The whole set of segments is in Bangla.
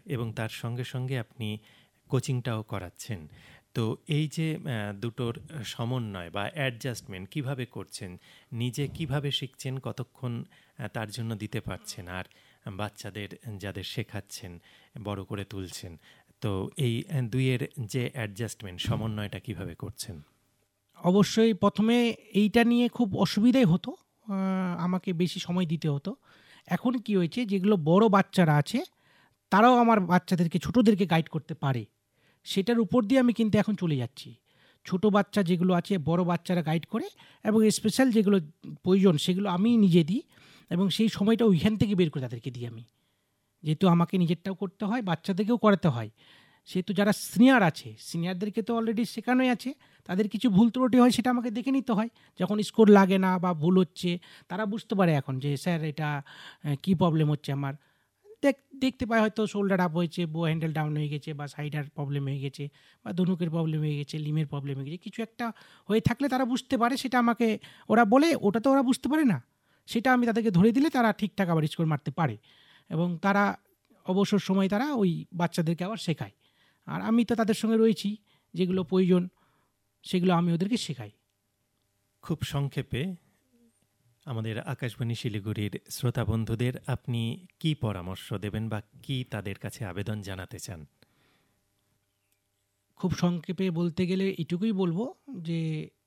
এবং তার সঙ্গে সঙ্গে আপনি কোচিংটাও করাচ্ছেন। তো এই যে দুটোর সমন্বয় বা অ্যাডজাস্টমেন্ট কিভাবে করছেন, নিজে কিভাবে শিখছেন, কতক্ষণ তার জন্য দিতে পারছেন, আর বাচ্চাদের যাদের শেখাচ্ছেন, বড় করে তুলছেন, তো এই দুইয়ের যে অ্যাডজাস্টমেন্ট, সমন্বয়টা কিভাবে করছেন? অবশ্যই প্রথমে এইটা নিয়ে খুব অসুবিধাই হতো, আমাকে বেশি সময় দিতে হতো। এখন কি হয়েছে, যেগুলো বড় বাচ্চারা আছে তারাও আমার বাচ্চাদেরকে, ছোটোদেরকে গাইড করতে পারে, সেটার উপর দিয়ে আমি কিন্তু এখন চলে যাচ্ছি। ছোট বাচ্চা যেগুলো আছে বড় বাচ্চারা গাইড করে, এবং স্পেশাল যেগুলো প্রয়োজন সেগুলো আমি নিজে দিই, এবং সেই সময়টা ওইখান থেকে বের করে তাদেরকে দিই আমি। যেহেতু আমাকে নিজেরটাও করতে হয়, বাচ্চাদেরকেও করাতে হয়, সেহেতু যারা সিনিয়র আছে সিনিয়রদেরকে তো অলরেডি শেখানোই আছে, তাদের কিছু ভুল ত্রুটি হয় সেটা আমাকে দেখে নিতে হয়। যখন স্কোর লাগে না বা ভুল হচ্ছে, তারা বুঝতে পারে এখন যে স্যার এটা কী প্রবলেম হচ্ছে আমার। দেখতে পায় হয়তো শোল্ডার আপ হয়েছে, বো হ্যান্ডেল ডাউন হয়ে গেছে, বা সাইডার প্রবলেম হয়ে গেছে, বা ধনুকের প্রবলেম হয়ে গেছে, লিমের প্রবলেম হয়ে গেছে, কিছু একটা হয়ে থাকলে তারা বুঝতে পারে, সেটা আমাকে ওরা বলে। ওটা তো ওরা বুঝতে পারে না, সেটা আমি তাদেরকে ধরে দিলে তারা ঠিকঠাক আবার স্কোর মারতে পারে, এবং তারা অবসর সময় তারা ওই বাচ্চাদেরকে আবার শেখায়। আর আমি তো তাদের সঙ্গে রয়েছি, যেগুলো প্রয়োজন সেগুলো আমি ওদেরকে শেখাই। খুব সংক্ষেপে আমাদের আকাশবাণী শিলিগুড়ির শ্রোতা বন্ধুদের আপনি কি পরামর্শ দেবেন বা কি তাদের কাছে আবেদন জানাতে চান? খুব সংক্ষেপে বলতে গেলে এটুকুই বলবো যে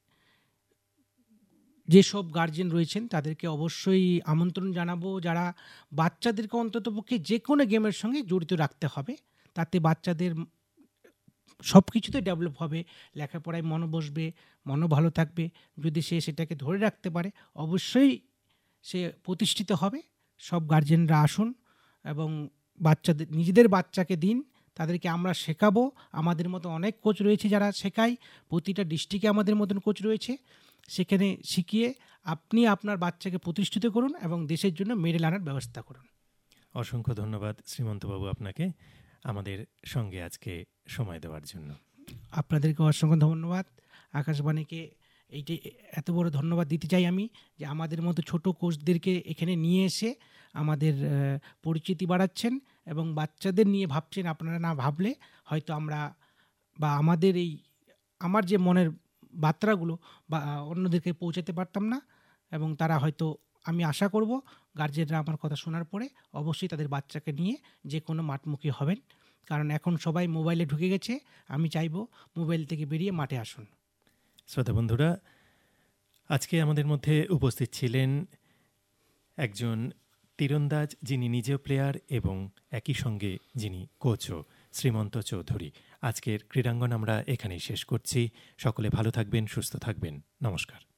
যেসব গার্জেন রয়েছেন তাদেরকে অবশ্যই আমন্ত্রণ জানাবো, যারা বাচ্চাদেরকে অন্ততপক্ষে যে কোনো গেমের সঙ্গে জড়িত রাখতে হবে, তাতে বাচ্চাদের সব কিছুতে ডেভেলপ হবে, লেখাপড়ায় মন বসবে, মনও ভালো থাকবে। যদি সে সেটাকে ধরে রাখতে পারে, অবশ্যই সে প্রতিষ্ঠিত হবে। সব গার্জেনরা আসুন এবং বাচ্চাদের, নিজেদের বাচ্চাকে দিন, তাদেরকে আমরা শেখাবো। আমাদের মতো অনেক কোচ রয়েছে যারা শেখায়, প্রতিটা ডিস্ট্রিক্টে আমাদের মতন কোচ রয়েছে, সেখানে শিখিয়ে আপনি আপনার বাচ্চাকে প্রতিষ্ঠিত করুন এবং দেশের জন্য মেডেল আনার ব্যবস্থা করুন। অসংখ্য ধন্যবাদ শ্রীমন্তবাবু আপনাকে আমাদের সঙ্গে আজকে সময় দেওয়ার জন্য। আপনাদেরকে অসংখ্য ধন্যবাদ। আকাশবাণীকে এইটি এত বড় ধন্যবাদ দিতে চাই আমি, যে আমাদের মতো ছোট কোচদেরকে এখানে নিয়ে এসে আমাদের পরিচিতি বাড়াচ্ছেন এবং বাচ্চাদের নিয়ে ভাবছেন। আপনারা না ভাবলে হয়তো আমরা বা আমাদের এই আমার যে মনের বার্তাগুলো বা অন্যদেরকে পৌঁছাতে পারতাম না, এবং তারা হয়তো, আমি আশা করব গার্জেনরা আমার কথা শোনার পরে অবশ্যই তাদের বাচ্চাকে নিয়ে যে কোনো মাঠমুখী হবেন, কারণ এখন সবাই মোবাইলে ঢুকে গেছে। আমি চাইবো মোবাইল থেকে বেরিয়ে মাঠে আসুন। শ্রোতা বন্ধুরা, আজকে আমাদের মধ্যে উপস্থিত ছিলেন একজন তীরন্দাজ যিনি নিজেও প্লেয়ার এবং একই সঙ্গে যিনি কোচও, শ্রীমন্ত চৌধুরী। আজকের ক্রীড়াঙ্গন আমরা এখানেই শেষ করছি। সকলে ভালো থাকবেন, সুস্থ থাকবেন। নমস্কার।